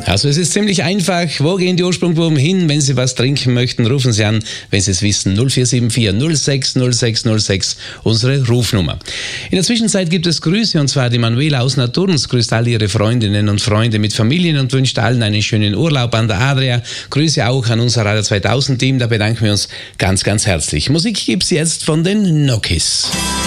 Also es ist ziemlich einfach. Wo gehen die Ursprungbuben hin, wenn sie was trinken möchten? Rufen Sie an, wenn Sie es wissen. 0474 06 06 06, unsere Rufnummer. In der Zwischenzeit gibt es Grüße, und zwar die Manuela aus Naturns grüßt all ihre Freundinnen und Freunde mit Familien und wünscht allen einen schönen Urlaub. An der Adria Grüße auch an unser Radio 2000 Team. Da bedanken wir uns ganz, ganz herzlich. Musik gibt's jetzt von den Nokis.